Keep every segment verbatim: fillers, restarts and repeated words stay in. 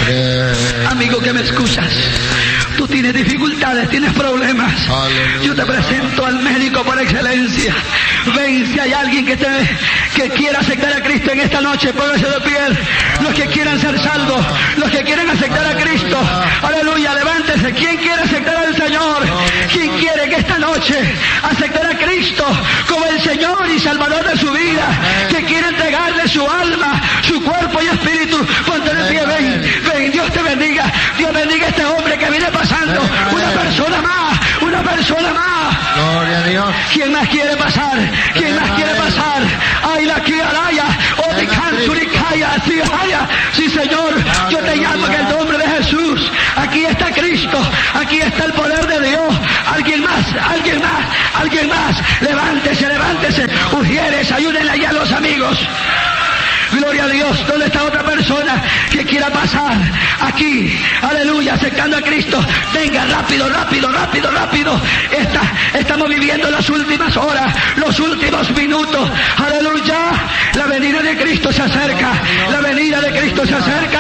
Amigo que me escuchas, tú tienes dificultades, tienes problemas. Yo te presento al médico por excelencia. Ven, si hay alguien que, te, que quiera aceptar a Cristo en esta noche, póngase de pie. Los que quieran ser salvos, los que quieren aceptar a Cristo, aleluya, levántese. ¿Quién quiere aceptar al Señor? ¿Quién quiere que esta noche aceptar a Cristo como el Señor y Salvador de su vida? Que quiere entregarle su alma, su cuerpo y espíritu. Ponte de pie, ven, ven, Dios te bendiga. Dios bendiga a este hombre que viene pasando. Una persona más, una persona más. Gloria a Dios. ¿Quién más quiere pasar? ¿Quién más quiere pasar? ¡Ay, la kialaya! ¡Oh, te cansuricaya! Sí, Señor, yo te llamo en el nombre de Jesús. Aquí está Cristo, aquí está el poder de Dios. Alguien más, alguien más, alguien más. Levántese, levántese. Ujieres, ayúdenle allá a los amigos. Gloria a Dios. ¿Dónde está otra persona que quiera pasar? Aquí, aleluya, aceptando a Cristo. Venga, rápido, rápido, rápido, rápido. Esta, estamos viviendo las últimas horas, los últimos minutos. Aleluya. La venida de Cristo se acerca. La venida de Cristo se acerca.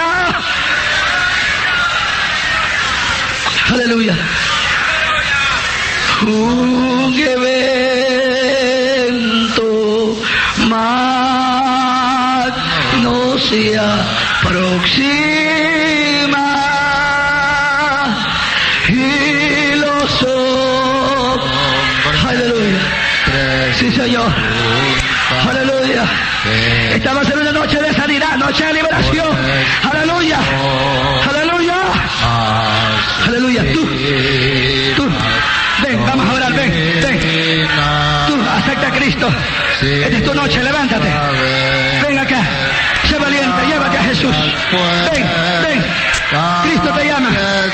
Aleluya. Un evento más se aproxima y los hombres. Aleluya. Sí, Señor. Aleluya. Estamos en una noche de sanidad, noche de liberación. Aleluya. Aleluya. Aleluya. Tú, tú. Ven, vamos a orar, ven, ven. Tú, acepta a Cristo. Esta es tu noche, levántate. Ven acá. Sé valiente, llévate a Jesús. Ven, ven. Cristo te llama.